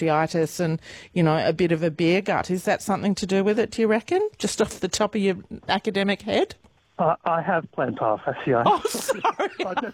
fasciitis and, a bit of a beer gut. Is that something to do with it, do you reckon? Just off the top of your academic head? I have plantar fasciitis. Oh, sorry.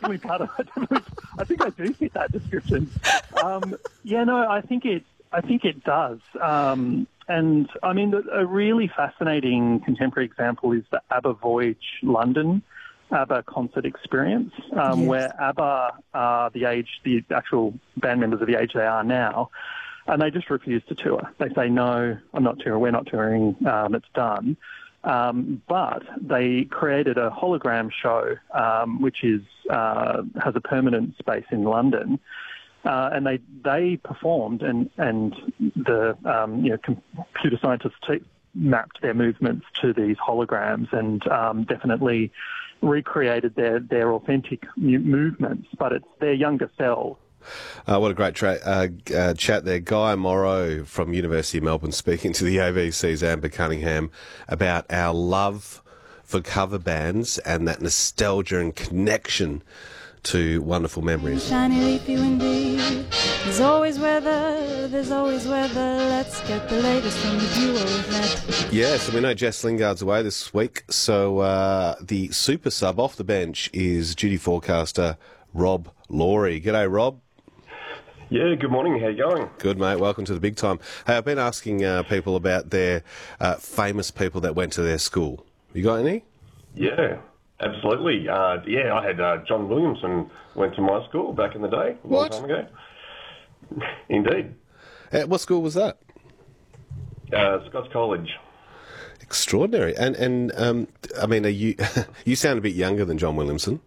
I think I do fit that description. I think it does. And I mean, a really fascinating contemporary example is the ABBA Voyage London ABBA concert experience, where ABBA are the actual band members of the age they are now, and they just refuse to tour. They say, no, I'm not touring, we're not touring, it's done. But they created a hologram show, which has a permanent space in London, and they performed, and the computer scientists mapped their movements to these holograms and definitely recreated their authentic movements, but it's their younger selves. What a great chat there. Guy Morrow from University of Melbourne speaking to the ABC's Amber Cunningham about our love for cover bands and that nostalgia and connection to wonderful memories. Shiny leafy windy, there's always weather, let's get the latest from the duo we've met. Yeah, so we know Jess Lingard's away this week, so the super sub off the bench is duty forecaster Rob Laurie. G'day, Rob. Yeah, good morning. How you going? Good, mate. Welcome to the big time. Hey, I've been asking people about their famous people that went to their school. You got any? Yeah, absolutely. I had John Williamson went to my school back in the day, a long time ago. Indeed. What school was that? Scots College. Extraordinary. And I mean, are you you sound a bit younger than John Williamson.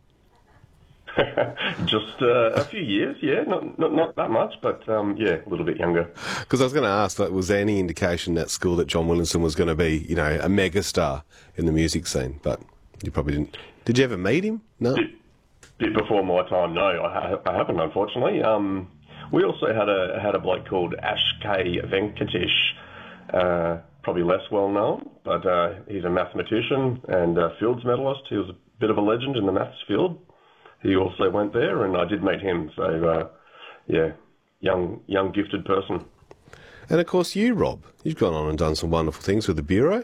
Just a few years, yeah, not that much, but a little bit younger. Because I was going to ask, was there any indication at school that John Williamson was going to be, a megastar in the music scene? But you probably didn't. Did you ever meet him? No. Bit before my time, no, I haven't, unfortunately. We also had a bloke called Ash K. Venkatesh, probably less well known, but he's a mathematician and a Fields medalist. He was a bit of a legend in the maths field. He also went there, and I did meet him. So, young gifted person. And of course, you, Rob, you've gone on and done some wonderful things with the Bureau.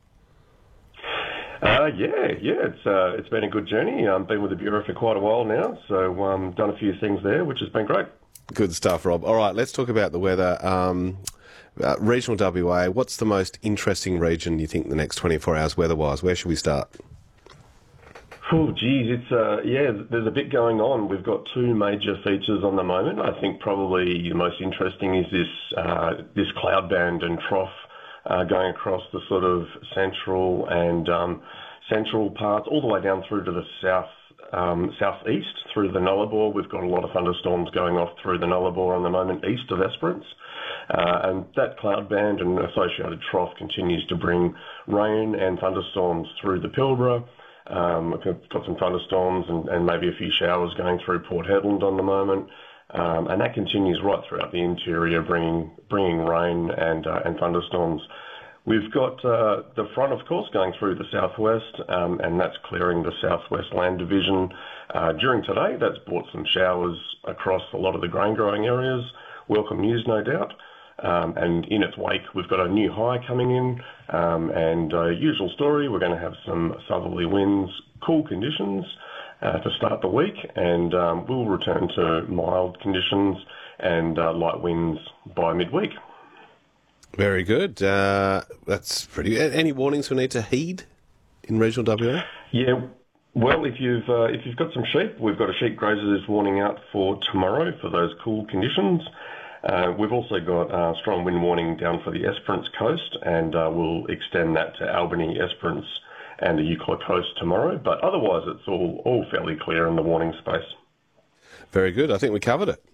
It's been a good journey. I've been with the Bureau for quite a while now, so done a few things there, which has been great. Good stuff, Rob. All right, let's talk about the weather. Regional WA, what's the most interesting region you think the next 24 hours weather-wise? Where should we start? Oh, geez, there's a bit going on. We've got two major features on the moment. I think probably the most interesting is this cloud band and trough going across the sort of central parts, all the way down through to the southeast, through the Nullarbor. We've got a lot of thunderstorms going off through the Nullarbor on the moment, east of Esperance. And that cloud band and associated trough continues to bring rain and thunderstorms through the Pilbara. We've got some thunderstorms and maybe a few showers going through Port Hedland on the moment, and that continues right throughout the interior, bringing rain and thunderstorms. We've got the front, of course, going through the southwest, and that's clearing the southwest land division. During today, that's brought some showers across a lot of the grain growing areas. Welcome news, no doubt. And in its wake, we've got a new high coming in, and usual story, we're going to have some southerly winds, cool conditions to start the week, and we'll return to mild conditions and light winds by midweek. Very good. That's pretty good. Any warnings we need to heed in regional WA? Yeah. Well, if you've got some sheep, we've got a sheep grazers warning out for tomorrow for those cool conditions. We've also got strong wind warning down for the Esperance coast, and we'll extend that to Albany, Esperance and the Eucla coast tomorrow. But otherwise, it's all fairly clear in the warning space. Very good. I think we covered it.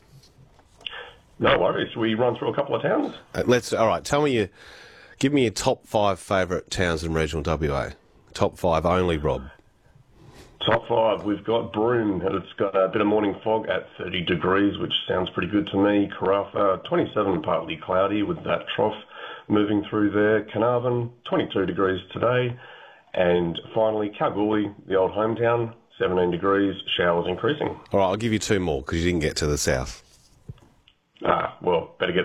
No worries. We run through a couple of towns. All right. Give me your top 5 favourite towns in regional WA. Top 5 only, Rob. Top 5, we've got Broome, and it's got a bit of morning fog at 30 degrees, which sounds pretty good to me. Karratha, 27, partly cloudy with that trough moving through there. Carnarvon, 22 degrees today. And finally, Kalgoorlie, the old hometown, 17 degrees, showers increasing. All right, I'll give you 2 more because you didn't get to the south. Well, better get